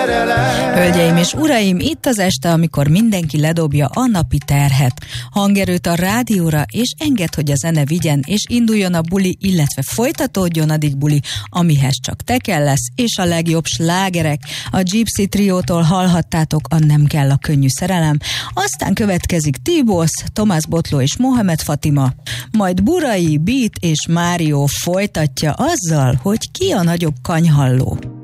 szerelem. Hölgyeim és uraim, itt az este, amikor mindenki ledobja a napi terhet. Hangerőt a rádióra, és engedd, hogy a zene vigyen, és induljon a buli, illetve folytatódjon addig buli, amihez csak te kell lesz, és a legjobb slágerek. A Gypsy Triótól hallhattátok a Nem kell a könnyű szerelem, aztán következik T-Boss, Tomás Botló és Mohamed Fatima, majd Burai, Beat és Mário folytatja azzal, hogy ki a nagyobb kanyhalló.